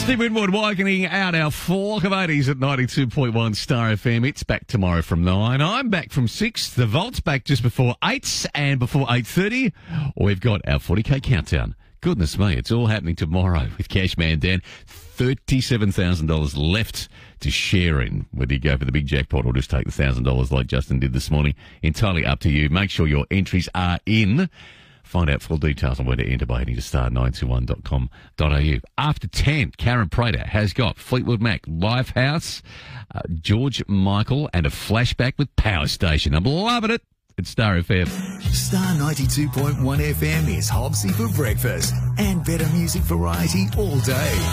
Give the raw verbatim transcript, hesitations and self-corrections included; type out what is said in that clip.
Steve Winwood widening out our flock of eighties at ninety-two point one Star F M. It's back tomorrow from nine. I'm back from six. The Vault's back just before eight, and before eight thirty, we've got our forty K countdown. Goodness me, it's all happening tomorrow with Cashman Dan. thirty-seven thousand dollars left to share in, whether you go for the big jackpot or just take the one thousand dollars like Justin did this morning. Entirely up to you. Make sure your entries are in. Find out full details on where to enter by heading to star nine two one dot com dot a u. After ten, Karen Prater has got Fleetwood Mac, Lifehouse, uh, George Michael, and a flashback with Power Station. I'm loving it. It's Star F M. Star ninety-two point one F M is Hobbsy for breakfast and better music variety all day.